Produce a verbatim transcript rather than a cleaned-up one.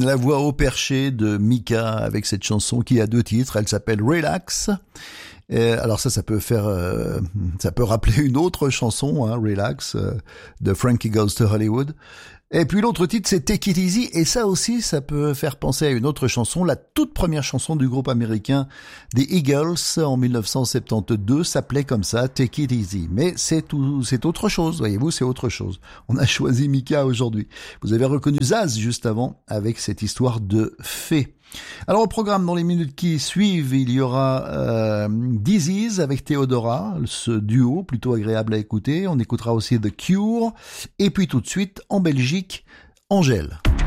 La voix haut perché de Mika avec cette chanson qui a deux titres. Elle s'appelle Relax. Et alors ça, ça peut faire, euh, ça peut rappeler une autre chanson, hein, Relax, euh, de Frankie Goes to Hollywood. Et puis l'autre titre, c'est Take It Easy, et ça aussi, ça peut faire penser à une autre chanson, la toute première chanson du groupe américain des Eagles en dix-neuf cent soixante-douze s'appelait comme ça, Take It Easy. Mais c'est tout, c'est autre chose, voyez-vous, c'est autre chose. On a choisi Mika aujourd'hui. Vous avez reconnu Zaz juste avant avec cette histoire de fée. Alors au programme, dans les minutes qui suivent, il y aura euh, Disease avec Theodora, ce duo plutôt agréable à écouter. On écoutera aussi The Cure. Et puis tout de suite, en Belgique, Angèle.